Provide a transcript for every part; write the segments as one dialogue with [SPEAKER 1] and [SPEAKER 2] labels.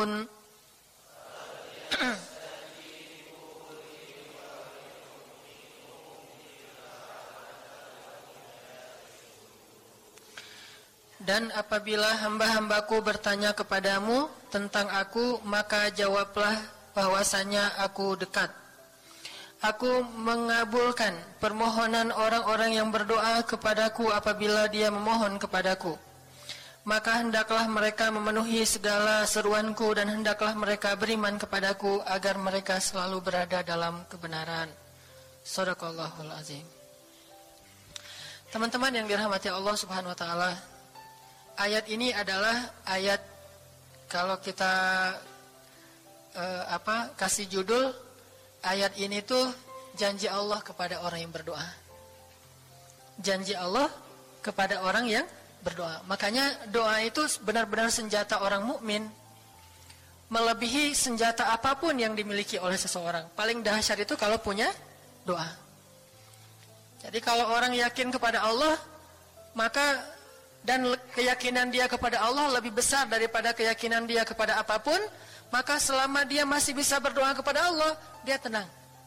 [SPEAKER 1] يستجيبون Dan apabila hamba-hambaku bertanya kepadamu tentang aku, maka jawablah bahwasanya aku dekat. Aku mengabulkan permohonan orang-orang yang berdoa kepadaku apabila dia memohon kepadaku. Maka hendaklah mereka memenuhi segala seruanku dan hendaklah mereka beriman kepadaku agar mereka selalu berada dalam kebenaran. Shadaqallahul azim. Teman-teman yang dirahmati Allah Subhanahu wa taala, ayat ini adalah ayat, kalau kita kasih judul ayat ini tuh janji Allah kepada orang yang berdoa. Janji Allah kepada orang yang berdoa. Makanya doa itu benar-benar senjata orang mukmin, melebihi senjata apapun yang dimiliki oleh seseorang. Paling dahsyat itu kalau punya doa. Jadi kalau orang yakin kepada Allah, maka dan keyakinan dia kepada Allah lebih besar daripada keyakinan dia kepada apapun, maka selama dia masih bisa berdoa kepada Allah, dia tenang.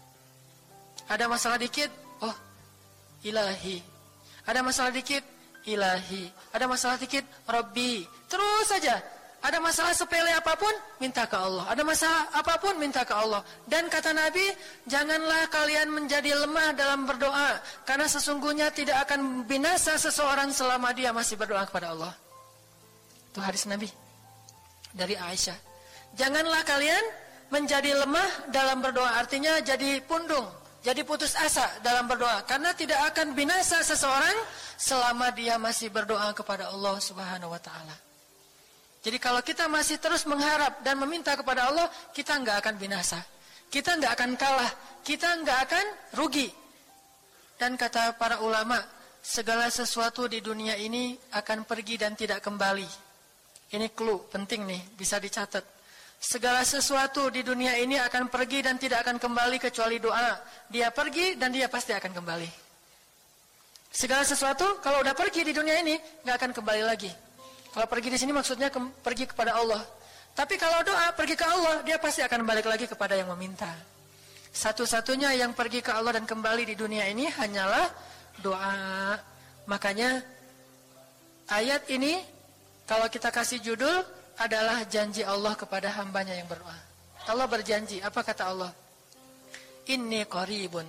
[SPEAKER 1] Ada masalah dikit, oh ilahi. Ada masalah dikit, ilahi. Ada masalah dikit, Rabbi. Terus saja. Ada masalah sepele apapun, minta ke Allah. Ada masalah apapun, minta ke Allah. Dan kata Nabi, janganlah kalian menjadi lemah dalam berdoa, karena sesungguhnya tidak akan binasa seseorang selama dia masih berdoa kepada Allah. Itu hadis Nabi dari Aisyah. Janganlah kalian menjadi lemah dalam berdoa, artinya jadi pundung, jadi putus asa dalam berdoa, karena tidak akan binasa seseorang selama dia masih berdoa kepada Allah Subhanahu wa taala. Jadi kalau kita masih terus mengharap dan meminta kepada Allah, kita enggak akan binasa. Kita enggak akan kalah, kita enggak akan rugi. Dan kata para ulama, segala sesuatu di dunia ini akan pergi dan tidak kembali. Ini clue penting nih, bisa dicatat. Segala sesuatu di dunia ini akan pergi dan tidak akan kembali kecuali doa. Dia pergi dan dia pasti akan kembali. Segala sesuatu kalau udah pergi di dunia ini nggak akan kembali lagi. Kalau pergi di sini maksudnya pergi kepada Allah. Tapi kalau doa pergi ke Allah, dia pasti akan balik lagi kepada yang meminta. Satu-satunya yang pergi ke Allah dan kembali di dunia ini hanyalah doa. Makanya ayat ini kalau kita kasih judul adalah janji Allah kepada hambanya yang berdoa. Allah berjanji, apa kata Allah? Inni qaribun.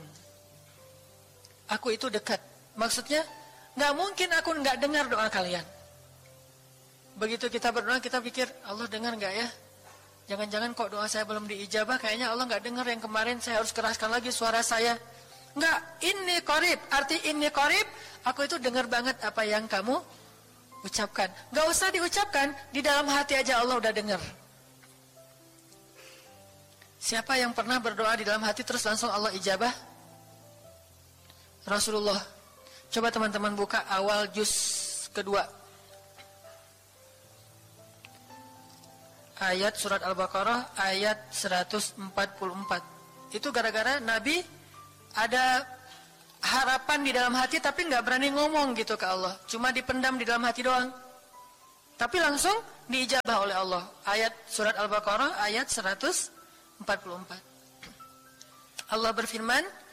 [SPEAKER 1] Aku itu dekat. Maksudnya, nggak mungkin aku nggak dengar doa kalian. Begitu kita berdoa, kita pikir Allah dengar nggak ya? Jangan-jangan kok doa saya belum diijabah, kayaknya Allah nggak dengar yang kemarin, saya harus keraskan lagi suara saya. Nggak, inni qarib. Arti inni qarib, aku itu dengar banget apa yang kamu ucapkan. Nggak usah diucapkan, di dalam hati aja Allah udah dengar. Siapa yang pernah berdoa di dalam hati terus langsung Allah ijabah? Rasulullah. Coba teman-teman buka awal juz kedua. Ayat surat Al-Baqarah ayat 144. Itu gara-gara Nabi ada harapan di dalam hati tapi nggak berani ngomong gitu ke Allah. Cuma dipendam di dalam hati doang. Tapi langsung diijabah oleh Allah. Ayat surat Al-Baqarah ayat 144. Allah berfirman,